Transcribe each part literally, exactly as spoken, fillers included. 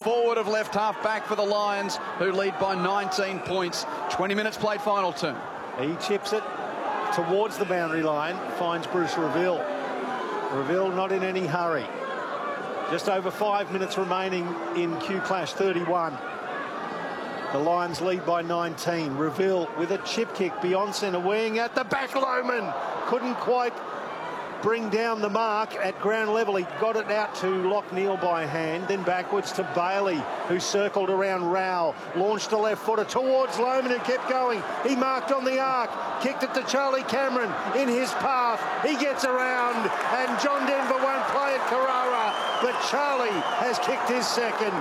forward of left half back for the Lions, who lead by nineteen points. twenty minutes played, final turn. He chips it towards the boundary line, finds Bruce Reville. Reville not in any hurry. Just over five minutes remaining in Q Clash thirty-one. The Lions lead by nineteen. Reville with a chip kick beyond centre wing at the back. Lohman couldn't quite bring down the mark at ground level. He got it out to Lockneil by hand, then backwards to Bailey, who circled around Rao, launched a left footer towards Lohman, who kept going. He marked on the arc, kicked it to Charlie Cameron in his path. He gets around, and John Denver won't play at Carrara, but Charlie has kicked his second.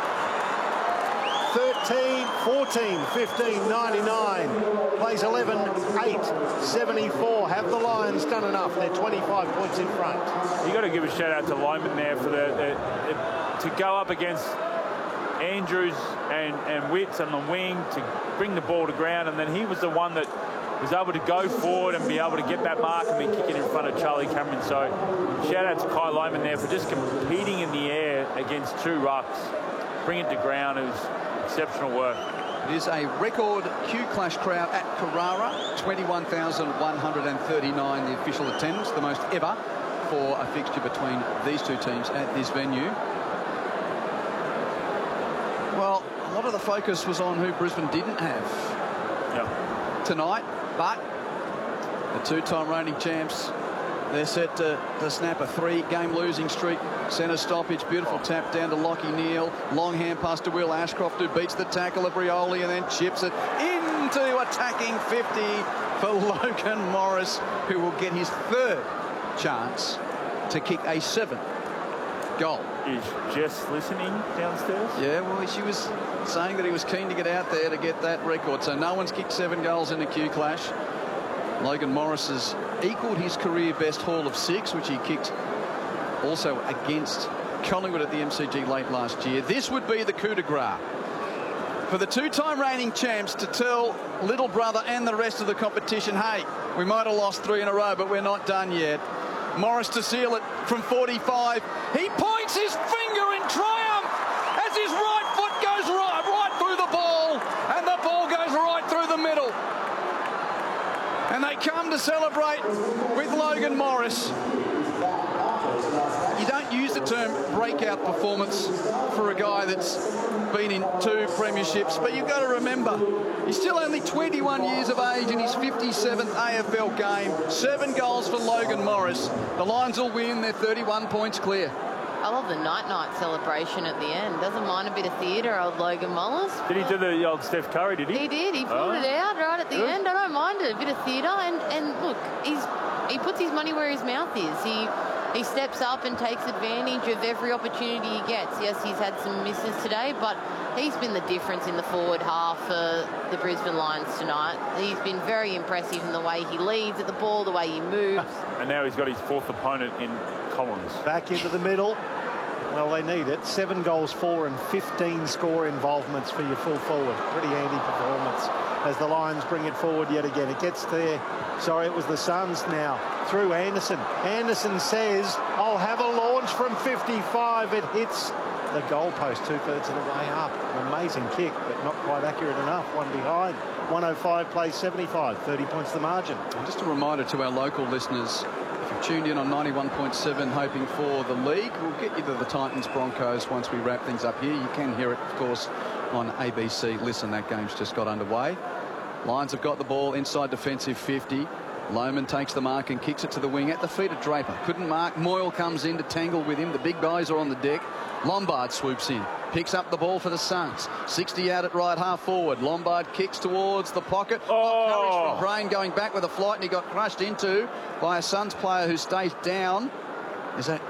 thirteen, fourteen, fifteen, ninety-nine. Plays eleven, eight, seventy-four. Have the Lions done enough? They're twenty-five points in front. You got to give a shout out to Lohman there for the, the, the to go up against Andrews and, and Witts on the wing to bring the ball to ground, and then he was the one that was able to go forward and be able to get that mark and then kick it in front of Charlie Cameron. So shout out to Kai Lohman there for just competing in the air against two rucks, bring it to ground. It was exceptional work. It is a record Q Clash crowd at Carrara, twenty-one thousand one hundred thirty-nine the official attendance, the most ever for a fixture between these two teams at this venue. Well, a lot of the focus was on who Brisbane didn't have Yep. tonight, but the two-time reigning champs, they're set to, to snap a three-game losing streak. Centre stoppage, beautiful tap down to Lockie Neal. Long hand pass to Will Ashcroft, who beats the tackle of Rioli and then chips it into attacking fifty for Logan Morris, who will get his third chance to kick a seventh goal. Is Jess listening downstairs? Yeah, well, she was saying that he was keen to get out there to get that record. So no one's kicked seven goals in the Q Clash. Logan Morris has equalled his career best haul of six, which he kicked also against Collingwood at the M C G late last year. This would be the coup de grace for the two-time reigning champs to tell little brother and the rest of the competition, hey, we might have lost three in a row, but we're not done yet. Morris to seal it from forty-five. He points his finger in triumph as his right foot goes right, right through the ball, and the ball goes right through the middle. And they come to celebrate with Logan Morris. You don't use the term breakout performance for a guy that's been in two premierships, but you've got to remember, he's still only twenty-one years of age in his fifty-seventh A F L game. Seven goals for Logan Morris. The Lions will win. They're thirty-one points clear. I love the night-night celebration at the end. Doesn't mind a bit of theatre, old Logan Morris. Did he do the old Steph Curry, did he? He did. He pulled oh. it out right at the Good. end. I don't mind it. A bit of theatre. And, and look, he's he puts his money where his mouth is. He he steps up and takes advantage of every opportunity he gets. Yes, he's had some misses today, but he's been the difference in the forward half for the Brisbane Lions tonight. He's been very impressive in the way he leads at the ball, the way he moves. And now he's got his fourth opponent in Collins. Back into the middle. Well, they need it. Seven goals, four and fifteen score involvements for your full forward. Pretty handy performance as the Lions bring it forward yet again. It gets there. Sorry, it was the Suns now. Through Anderson. Anderson says, I'll have a launch from fifty-five. It hits the goalpost two-thirds of the way up. An amazing kick, but not quite accurate enough. One behind. one oh five plays seventy-five. thirty points the margin. And just a reminder to our local listeners, if you've tuned in on ninety-one point seven hoping for the league, we'll get you to the Titans Broncos once we wrap things up here. You can hear it, of course, on A B C. Listen, that game's just got underway. Lions have got the ball inside defensive fifty. Lohman takes the mark and kicks it to the wing at the feet of Draper. Couldn't mark. Moyle comes in to tangle with him. The big guys are on the deck. Lombard swoops in. Picks up the ball for the Suns. sixty out at right half forward. Lombard kicks towards the pocket. Oh. Courage from Brain going back with a flight, and he got crushed into by a Suns player who stays down. Is that...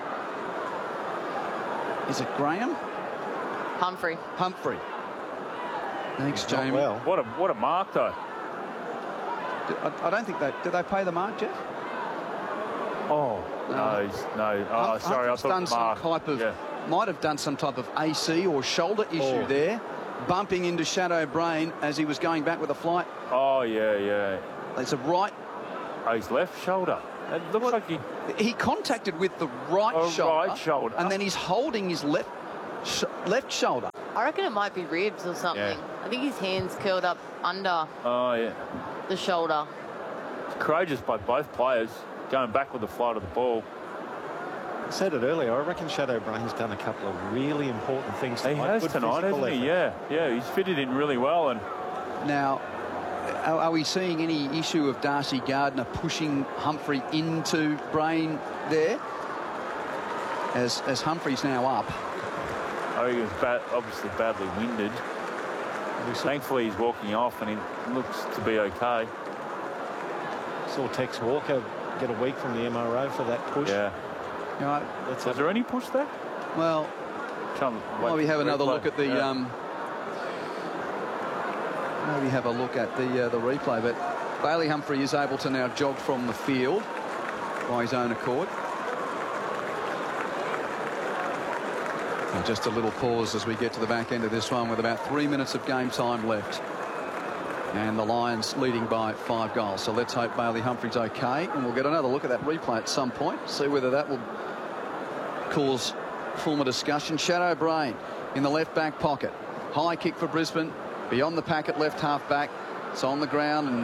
Is it Graham? Humphrey. Humphrey. Thanks, He's not Jamie. well. What a what a mark though. I, I don't think they... Did they pay the mark, Jeff? Oh no, he's, no. Oh, Humph- sorry, I Humphrey's thought done some mark. type of... Yeah. Might have done some type of A C or shoulder issue Oh. there, bumping into Shadow Brain as he was going back with a flight. Oh yeah, yeah. It's a right... Oh, his left shoulder. It looks Well, like he. He contacted with the right Oh, shoulder. right shoulder. And then he's holding his left sh left shoulder. I reckon it might be ribs or something. Yeah. I think his hand's curled up under Oh, yeah. the shoulder. Courageous by both players, going back with the flight of the ball. I said it earlier, I reckon Shadow Brain's done a couple of really important things He tonight. has Good tonight, physical hasn't he? effort. Yeah, yeah, he's fitted in really well. And Now, are, are we seeing any issue of Darcy Gardner pushing Humphrey into Brain there? As, as Humphrey's now up. I think he was bad, obviously badly winded. Thankfully, he's walking off and he looks to be okay. Saw Tex Walker get a week from the M R O for that push. Yeah. You know, Let's Was have there any push there? well, Trying to while wait we for have the another replay. look at the Yeah. um, maybe have a look at the uh, the replay, but Bailey Humphrey is able to now jog from the field by his own accord. And just a little pause as we get to the back end of this one with about three minutes of game time left. And the Lions leading by five goals. So let's hope Bailey Humphrey's okay. And we'll get another look at that replay at some point. See whether that will cause form of discussion. Shadow Brain in the left back pocket. High kick for Brisbane. Beyond the packet left half back. It's on the ground. And